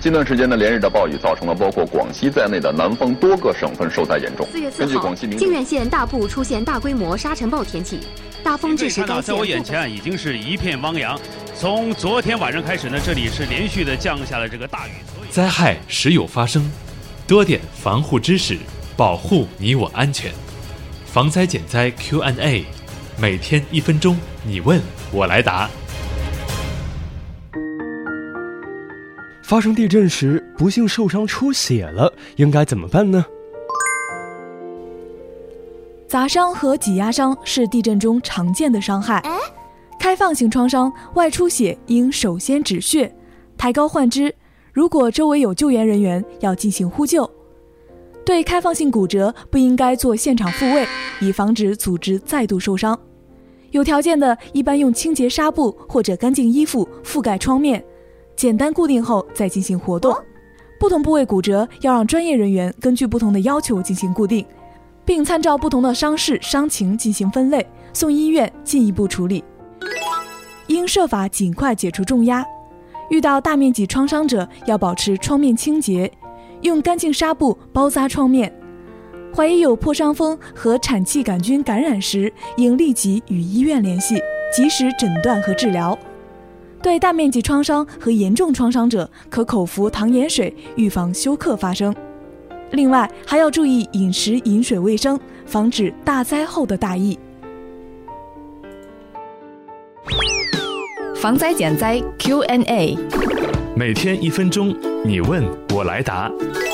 近段时间的连日的暴雨造成了包括广西在内的南方多个省份受灾严重。 4月4号，靖远县大部出现大规模沙尘暴天气，大风致使该县。 在我眼前已经是一片汪洋。从昨天晚上开始呢，这里是连续的降下了这个大雨。 灾害时有发生，多点防护知识，保护你我安全。防灾减灾 Q&A， 每天1分钟，你问我来答。 发生地震时不幸受伤出血了，应该怎么办呢？ 砸伤和挤压伤是地震中常见的伤害。开放性创伤外出血应首先止血，抬高患肢，如果周围有救援人员，要进行呼救。对开放性骨折不应该做现场复位，以防止组织再度受伤。有条件的一般用清洁纱布或者干净衣服覆盖创面，简单固定后再进行活动。不同部位骨折要让专业人员根据不同的要求进行固定，并参照不同的伤势伤情进行分类，送医院进一步处理。应设法尽快解除重压。遇到大面积创伤者要保持创面清洁，用干净纱布包扎创面。怀疑有破伤风和产气杆菌感染时，应立即与医院联系，及时诊断和治疗。对大面积创伤和严重创伤者，可口服糖盐水，预防休克发生。另外，还要注意饮食饮水卫生，防止大灾后的大疫。 防灾减灾 Q&A， 每天1分钟，你问我来答。